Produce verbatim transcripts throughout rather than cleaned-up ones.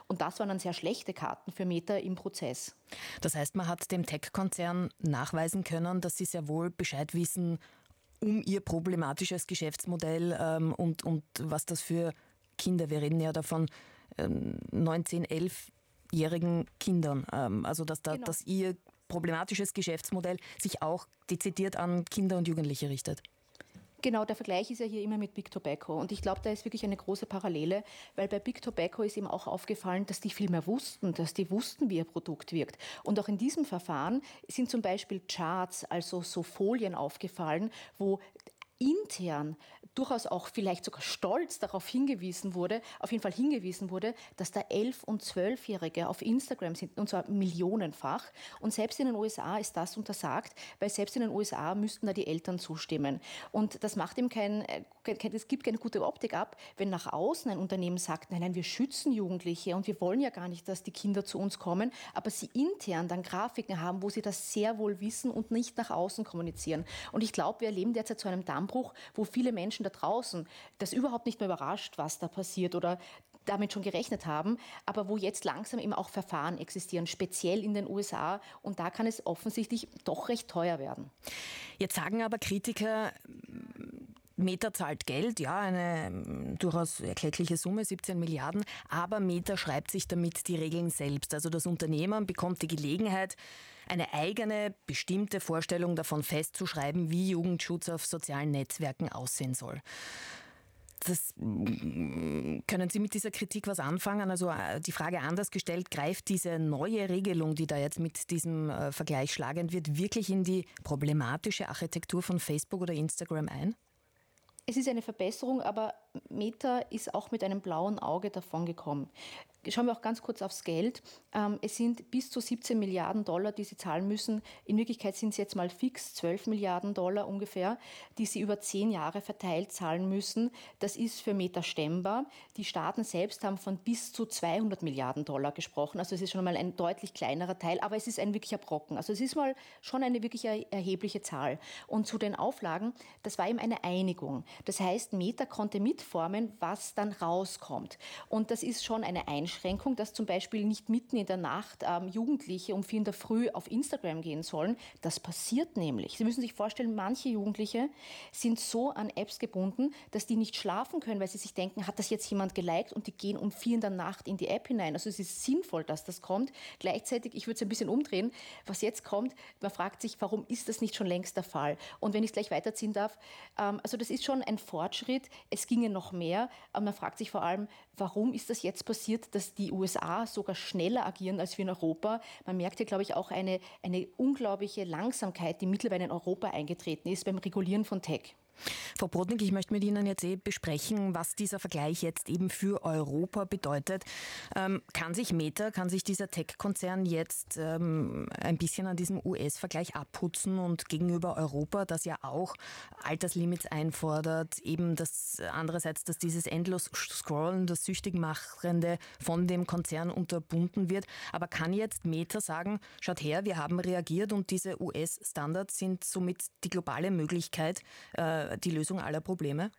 Und das waren dann sehr schlechte Karten für Meta im Prozess. Das heißt, man hat dem Tech-Konzern nachweisen können, dass sie sehr wohl Bescheid wissen um ihr problematisches Geschäftsmodell ähm, und, und was das für Kinder, wir reden ja davon ähm, neunzehn, elfjährigen Kindern, ähm, also dass, da, genau. dass ihr problematisches Geschäftsmodell sich auch dezidiert an Kinder und Jugendliche richtet. Genau, der Vergleich ist ja hier immer mit Big Tobacco. Und ich glaube, da ist wirklich eine große Parallele, weil bei Big Tobacco ist ihm auch aufgefallen, dass die viel mehr wussten, dass die wussten, wie ihr Produkt wirkt. Und auch in diesem Verfahren sind zum Beispiel Charts, also so Folien aufgefallen, wo intern durchaus auch vielleicht sogar stolz darauf hingewiesen wurde, auf jeden Fall hingewiesen wurde, dass da elf- und zwölfjährige auf Instagram sind, und zwar millionenfach. Und selbst in den U S A ist das untersagt, weil selbst in den U S A müssten da die Eltern zustimmen. Und das macht ihm kein, kein es gibt keine gute Optik ab, wenn nach außen ein Unternehmen sagt, nein, nein, wir schützen Jugendliche und wir wollen ja gar nicht, dass die Kinder zu uns kommen, aber sie intern dann Grafiken haben, wo sie das sehr wohl wissen und nicht nach außen kommunizieren. Und ich glaube, wir erleben derzeit zu einem Dampf, wo viele Menschen da draußen das überhaupt nicht mehr überrascht, was da passiert oder damit schon gerechnet haben, aber wo jetzt langsam eben auch Verfahren existieren, speziell in den U S A, und da kann es offensichtlich doch recht teuer werden. Jetzt sagen aber Kritiker, Meta zahlt Geld, ja, eine durchaus erkleckliche Summe, siebzehn Milliarden, aber Meta schreibt sich damit die Regeln selbst. Also das Unternehmen bekommt die Gelegenheit, eine eigene, bestimmte Vorstellung davon festzuschreiben, wie Jugendschutz auf sozialen Netzwerken aussehen soll. Das, können Sie mit dieser Kritik was anfangen? Also die Frage anders gestellt, greift diese neue Regelung, die da jetzt mit diesem Vergleich schlagend wird, wirklich in die problematische Architektur von Facebook oder Instagram ein? Es ist eine Verbesserung, aber Meta ist auch mit einem blauen Auge davongekommen. Schauen wir auch ganz kurz aufs Geld. Es sind bis zu siebzehn Milliarden Dollar, die sie zahlen müssen. In Wirklichkeit sind es jetzt mal fix zwölf Milliarden Dollar ungefähr, die sie über zehn Jahre verteilt zahlen müssen. Das ist für Meta stemmbar. Die Staaten selbst haben von bis zu zweihundert Milliarden Dollar gesprochen. Also es ist schon mal ein deutlich kleinerer Teil, aber es ist ein wirklicher Brocken. Also es ist mal schon eine wirklich erhebliche Zahl. Und zu den Auflagen, das war eben eine Einigung. Das heißt, Meta konnte mitformen, was dann rauskommt. Und das ist schon eine Einschränkung, dass zum Beispiel nicht mitten in der Nacht ähm, Jugendliche um vier in der Früh auf Instagram gehen sollen. Das passiert nämlich. Sie müssen sich vorstellen, manche Jugendliche sind so an Apps gebunden, dass die nicht schlafen können, weil sie sich denken, hat das jetzt jemand geliked, und die gehen um vier in der Nacht in die App hinein. Also es ist sinnvoll, dass das kommt. Gleichzeitig, ich würde es ein bisschen umdrehen, was jetzt kommt, man fragt sich, warum ist das nicht schon längst der Fall? Und wenn ich es gleich weiterziehen darf, ähm, also das ist schon ein Fortschritt. Es ginge noch mehr, aber man fragt sich vor allem, warum ist das jetzt passiert, dass die U S A sogar schneller agieren als wir in Europa. Man merkt hier, glaube ich, auch eine, eine unglaubliche Langsamkeit, die mittlerweile in Europa eingetreten ist beim Regulieren von Tech. Frau Brodnik, ich möchte mit Ihnen jetzt eh besprechen, was dieser Vergleich jetzt eben für Europa bedeutet. Ähm, kann sich Meta, kann sich dieser Tech-Konzern jetzt ähm, ein bisschen an diesem U S-Vergleich abputzen und gegenüber Europa, das ja auch Alterslimits einfordert, eben das andererseits, dass dieses endlos Scrollen, das Süchtigmachende von dem Konzern unterbunden wird. Aber kann jetzt Meta sagen, schaut her, wir haben reagiert und diese U S-Standards sind somit die globale Möglichkeit, äh, die Lösung aller Probleme?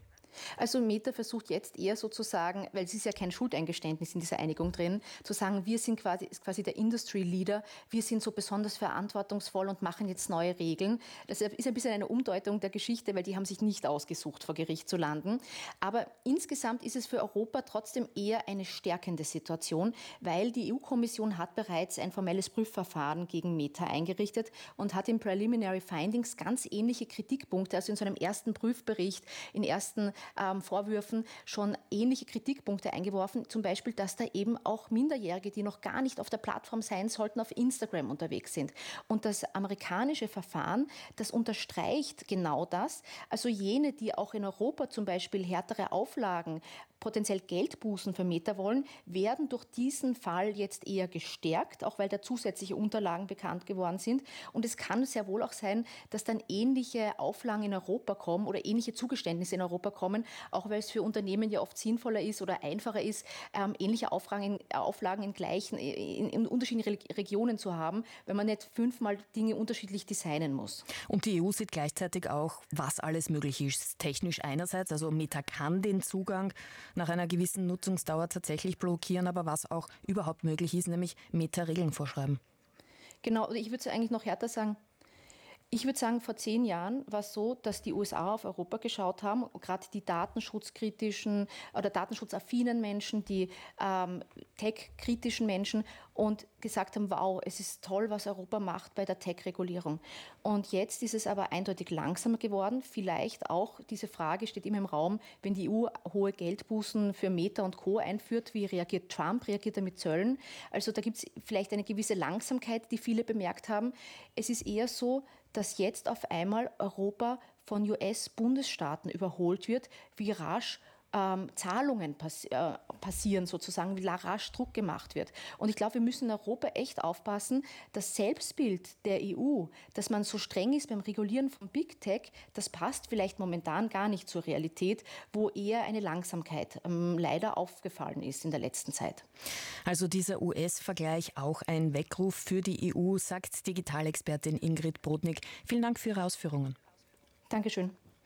Also Meta versucht jetzt eher sozusagen, weil es ist ja kein Schuldeingeständnis in dieser Einigung drin, zu sagen, wir sind quasi, ist quasi der Industry Leader, wir sind so besonders verantwortungsvoll und machen jetzt neue Regeln. Das ist ein bisschen eine Umdeutung der Geschichte, weil die haben sich nicht ausgesucht, vor Gericht zu landen. Aber insgesamt ist es für Europa trotzdem eher eine stärkende Situation, weil die E U-Kommission hat bereits ein formelles Prüfverfahren gegen Meta eingerichtet und hat in Preliminary Findings ganz ähnliche Kritikpunkte, also in so einem ersten Prüfbericht, in ersten Ähm, Vorwürfen schon ähnliche Kritikpunkte eingeworfen, zum Beispiel, dass da eben auch Minderjährige, die noch gar nicht auf der Plattform sein sollten, auf Instagram unterwegs sind. Und das amerikanische Verfahren, das unterstreicht genau das. Also jene, die auch in Europa zum Beispiel härtere Auflagen, potenziell Geldbußen für Meta wollen, werden durch diesen Fall jetzt eher gestärkt, auch weil da zusätzliche Unterlagen bekannt geworden sind. Und es kann sehr wohl auch sein, dass dann ähnliche Auflagen in Europa kommen oder ähnliche Zugeständnisse in Europa kommen, auch weil es für Unternehmen ja oft sinnvoller ist oder einfacher ist, ähm, ähnliche Auflagen, Auflagen in gleichen, in, in unterschiedlichen Regionen zu haben, wenn man nicht fünfmal Dinge unterschiedlich designen muss. Und die E U sieht gleichzeitig auch, was alles möglich ist. Technisch einerseits, also Meta kann den Zugang nach einer gewissen Nutzungsdauer tatsächlich blockieren, aber was auch überhaupt möglich ist, nämlich Meta-Regeln vorschreiben. Genau, ich würde es eigentlich noch härter sagen. Ich würde sagen, vor zehn Jahren war es so, dass die U S A auf Europa geschaut haben, gerade die datenschutzkritischen oder datenschutzaffinen Menschen, die ähm, tech-kritischen Menschen und gesagt haben, wow, es ist toll, was Europa macht bei der Tech-Regulierung. Und jetzt ist es aber eindeutig langsamer geworden. Vielleicht auch, diese Frage steht immer im Raum, wenn die E U hohe Geldbußen für Meta und Co. einführt, wie reagiert Trump, reagiert er mit Zöllen? Also da gibt es vielleicht eine gewisse Langsamkeit, die viele bemerkt haben. Es ist eher so, dass jetzt auf einmal Europa von U S-Bundesstaaten überholt wird, wie rasch ähm, Zahlungen pass- äh, passieren sozusagen, wie rasch Druck gemacht wird. Und ich glaube, wir müssen in Europa echt aufpassen, das Selbstbild der E U, dass man so streng ist beim Regulieren von Big Tech, das passt vielleicht momentan gar nicht zur Realität, wo eher eine Langsamkeit ähm, leider aufgefallen ist in der letzten Zeit. Also dieser U S-Vergleich auch ein Weckruf für die E U, sagt Digitalexpertin Ingrid Brodnik. Vielen Dank für Ihre Ausführungen. Dankeschön.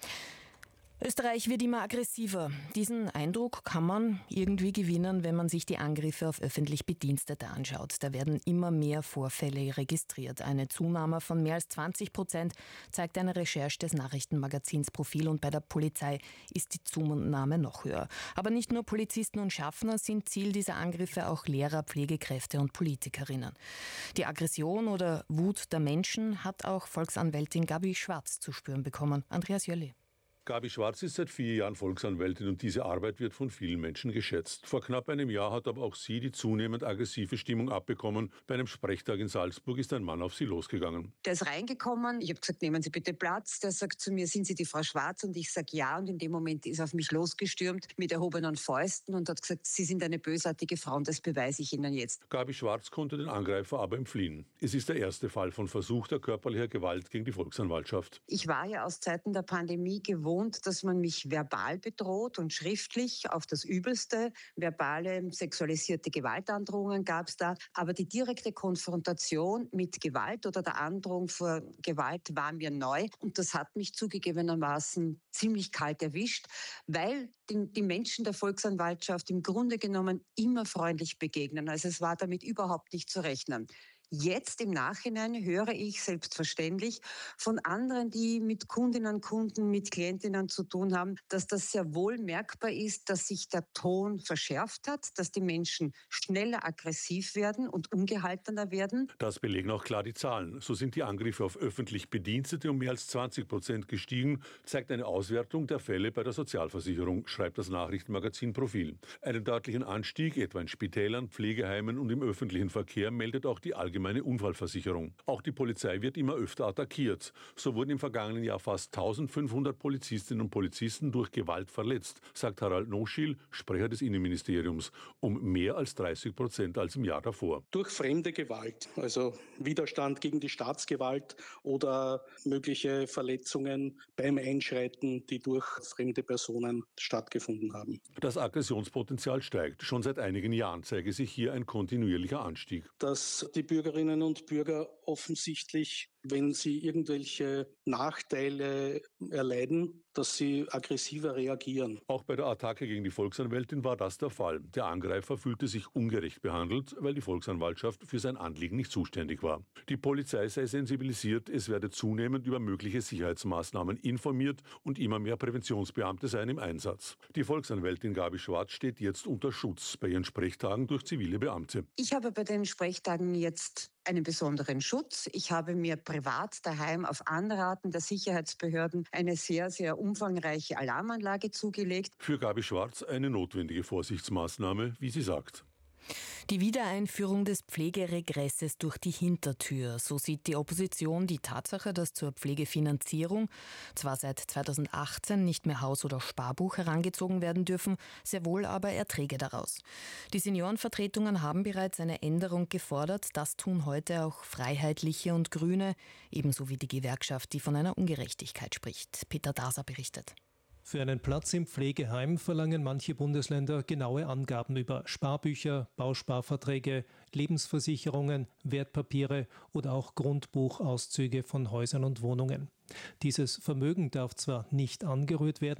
Österreich wird immer aggressiver. Diesen Eindruck kann man irgendwie gewinnen, wenn man sich die Angriffe auf öffentlich Bedienstete anschaut. Da werden immer mehr Vorfälle registriert. Eine Zunahme von mehr als zwanzig Prozent zeigt eine Recherche des Nachrichtenmagazins Profil, und bei der Polizei ist die Zunahme noch höher. Aber nicht nur Polizisten und Schaffner sind Ziel dieser Angriffe, auch Lehrer, Pflegekräfte und Politikerinnen. Die Aggression oder Wut der Menschen hat auch Volksanwältin Gabi Schwarz zu spüren bekommen. Andreas Jölli. Gabi Schwarz ist seit vier Jahren Volksanwältin und diese Arbeit wird von vielen Menschen geschätzt. Vor knapp einem Jahr hat aber auch sie die zunehmend aggressive Stimmung abbekommen. Bei einem Sprechtag in Salzburg ist ein Mann auf sie losgegangen. Der ist reingekommen, ich habe gesagt, nehmen Sie bitte Platz. Der sagt zu mir, sind Sie die Frau Schwarz? Und ich sage ja, und in dem Moment ist er auf mich losgestürmt mit erhobenen Fäusten und hat gesagt, Sie sind eine bösartige Frau und das beweise ich Ihnen jetzt. Gabi Schwarz konnte den Angreifer aber entfliehen. Es ist der erste Fall von versuchter körperlicher Gewalt gegen die Volksanwaltschaft. Ich war ja aus Zeiten der Pandemie gewohnt, dass man mich verbal bedroht und schriftlich auf das Übelste. Verbale, sexualisierte Gewaltandrohungen gab es da. Aber die direkte Konfrontation mit Gewalt oder der Androhung vor Gewalt war mir neu. Und das hat mich zugegebenermaßen ziemlich kalt erwischt, weil die, die Menschen der Volksanwaltschaft im Grunde genommen immer freundlich begegnen. Also es war damit überhaupt nicht zu rechnen. Jetzt im Nachhinein höre ich selbstverständlich von anderen, die mit Kundinnen und Kunden, mit Klientinnen zu tun haben, dass das sehr wohl merkbar ist, dass sich der Ton verschärft hat, dass die Menschen schneller aggressiv werden und ungehaltener werden. Das belegen auch klar die Zahlen. So sind die Angriffe auf öffentlich Bedienstete um mehr als zwanzig Prozent gestiegen, zeigt eine Auswertung der Fälle bei der Sozialversicherung, schreibt das Nachrichtenmagazin Profil. Einen deutlichen Anstieg, etwa in Spitälern, Pflegeheimen und im öffentlichen Verkehr, meldet auch die Allgemeine Allgemeine Unfallversicherung. Auch die Polizei wird immer öfter attackiert. So wurden im vergangenen Jahr fast eintausendfünfhundert Polizistinnen und Polizisten durch Gewalt verletzt, sagt Harald Noschil, Sprecher des Innenministeriums, um mehr als dreißig Prozent als im Jahr davor. Durch fremde Gewalt, also Widerstand gegen die Staatsgewalt oder mögliche Verletzungen beim Einschreiten, die durch fremde Personen stattgefunden haben. Das Aggressionspotenzial steigt. Schon seit einigen Jahren zeige sich hier ein kontinuierlicher Anstieg. Dass die Bürgerinnen und Bürger offensichtlich, wenn sie irgendwelche Nachteile erleiden, dass sie aggressiver reagieren. Auch bei der Attacke gegen die Volksanwältin war das der Fall. Der Angreifer fühlte sich ungerecht behandelt, weil die Volksanwaltschaft für sein Anliegen nicht zuständig war. Die Polizei sei sensibilisiert, es werde zunehmend über mögliche Sicherheitsmaßnahmen informiert und immer mehr Präventionsbeamte seien im Einsatz. Die Volksanwältin Gabi Schwarz steht jetzt unter Schutz bei ihren Sprechtagen durch zivile Beamte. Ich habe bei den Sprechtagen jetzt einen besonderen Schutz. Ich habe mir privat daheim auf Anraten der Sicherheitsbehörden eine sehr, sehr umfangreiche Alarmanlage zugelegt. Für Gabi Schwarz eine notwendige Vorsichtsmaßnahme, wie sie sagt. Die Wiedereinführung des Pflegeregresses durch die Hintertür. So sieht die Opposition die Tatsache, dass zur Pflegefinanzierung zwar seit zweitausendachtzehn nicht mehr Haus- oder Sparbuch herangezogen werden dürfen, sehr wohl aber Erträge daraus. Die Seniorenvertretungen haben bereits eine Änderung gefordert. Das tun heute auch Freiheitliche und Grüne, ebenso wie die Gewerkschaft, die von einer Ungerechtigkeit spricht. Peter Daser berichtet. Für einen Platz im Pflegeheim verlangen manche Bundesländer genaue Angaben über Sparbücher, Bausparverträge, Lebensversicherungen, Wertpapiere oder auch Grundbuchauszüge von Häusern und Wohnungen. Dieses Vermögen darf zwar nicht angerührt werden,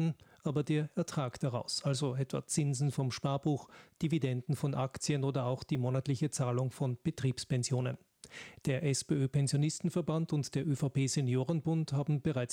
aber der Ertrag daraus, also etwa Zinsen vom Sparbuch, Dividenden von Aktien oder auch die monatliche Zahlung von Betriebspensionen. Der SPÖ-Pensionistenverband und der ÖVP-Seniorenbund haben bereits